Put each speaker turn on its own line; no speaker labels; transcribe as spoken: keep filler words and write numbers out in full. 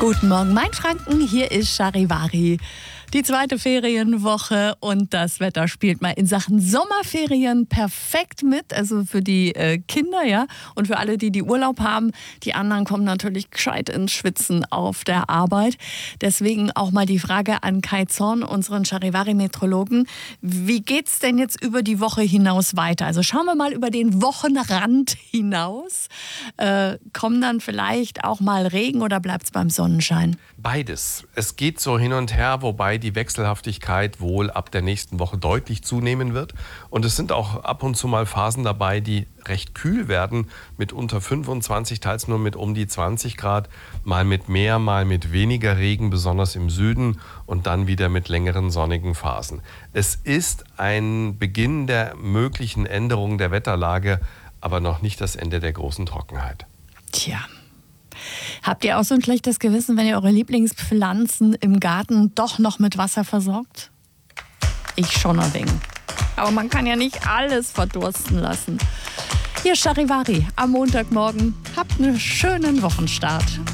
Guten Morgen, mein Franken, hier ist Charivari. Die zweite Ferienwoche und das Wetter spielt mal in Sachen Sommerferien perfekt mit. Also für die äh, Kinder, ja, und für alle, die die Urlaub haben. Die anderen kommen natürlich gescheit ins Schwitzen auf der Arbeit. Deswegen auch mal die Frage an Kai Zorn, unseren Charivari-Meteorologen. Wie geht's denn jetzt über die Woche hinaus weiter? Also schauen wir mal über den Wochenrand hinaus. Äh, kommen dann vielleicht auch mal Regen oder bleibt's beim Sonnenschein?
Beides. Es geht so hin und her, wobei die Wechselhaftigkeit wohl ab der nächsten Woche deutlich zunehmen wird. Und es sind auch ab und zu mal Phasen dabei, die recht kühl werden, mit unter fünfundzwanzig, teils nur mit um die zwanzig Grad, mal mit mehr, mal mit weniger Regen, besonders im Süden, und dann wieder mit längeren sonnigen Phasen. Es ist ein Beginn der möglichen Änderung der Wetterlage, aber noch nicht das Ende der großen Trockenheit.
Tja. Habt ihr auch so ein schlechtes Gewissen, wenn ihr eure Lieblingspflanzen im Garten doch noch mit Wasser versorgt? Ich schon ein wenig. Aber man kann ja nicht alles verdursten lassen. Hier Charivari am Montagmorgen. Habt einen schönen Wochenstart.